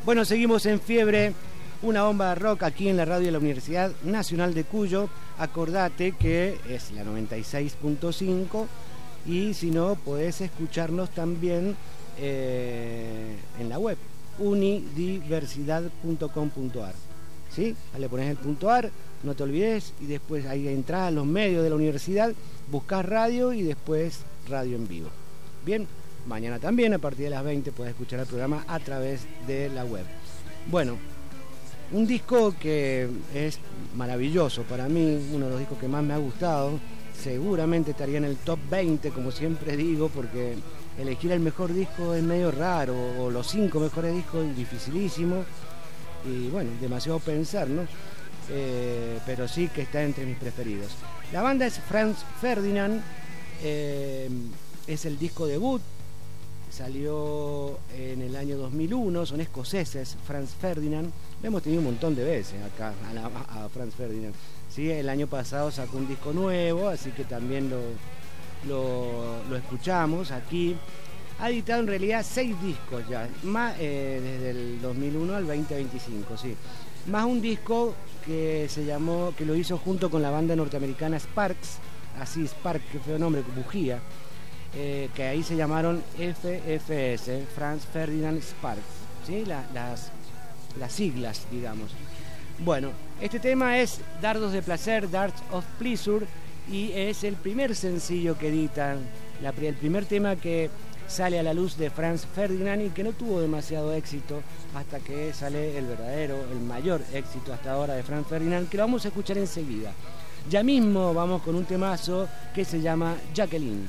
Bueno, seguimos en Fiebre, una bomba de rock aquí en la radio de la Universidad Nacional de Cuyo. Acordate que es la 96.5 y si no, podés escucharnos también en la web unidiversidad.com.ar. ¿Sí? Le pones el .ar, no te olvides, y después ahí entras a los medios de la universidad, buscas radio y después radio en vivo. Bien, mañana también a partir de las 20 podés escuchar el programa a través de la web. Bueno, un disco que es maravilloso para mí, uno de los discos que más me ha gustado, seguramente estaría en el top 20, como siempre digo, porque elegir el mejor disco es medio raro, o los 5 mejores discos es dificilísimo, y bueno, demasiado pensar, ¿no? Pero sí que está entre mis preferidos. La banda es Franz Ferdinand, es el disco debut, salió en el año 2001, son escoceses, Franz Ferdinand, lo hemos tenido un montón de veces acá a Franz Ferdinand, ¿sí? El año pasado sacó un disco nuevo, así que también lo escuchamos aquí. Ha editado en realidad 6 discos ya, más desde el 2001 al 2025, sí. Más un disco que lo hizo junto con la banda norteamericana Sparks, así Spark, que fue el nombre, bujía, que ahí se llamaron FFS, Franz Ferdinand Sparks, ¿sí? Las siglas, digamos. Bueno, este tema es Dardos de Placer, Darts of Pleasure, y es el primer sencillo que editan, el primer tema que sale a la luz de Franz Ferdinand y que no tuvo demasiado éxito hasta que sale el mayor éxito hasta ahora de Franz Ferdinand, que lo vamos a escuchar enseguida. Ya mismo vamos con un temazo que se llama Jacqueline.